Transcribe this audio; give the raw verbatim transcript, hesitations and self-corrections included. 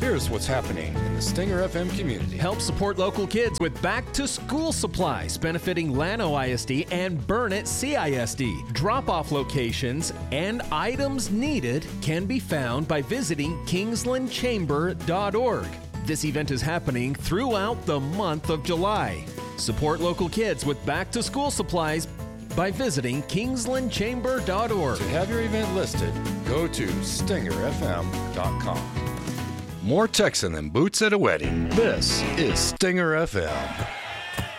Here's what's happening in the Stinger F M community. Help support local kids with back-to-school supplies benefiting Llano I S D and Burnett C I S D. Drop-off locations and items needed can be found by visiting kingsland chamber dot org. This event is happening throughout the month of July. Support local kids with back-to-school supplies by visiting kingsland chamber dot org. To have your event listed, go to stinger f m dot com. More Texan than boots at a wedding. This is Stinger F M.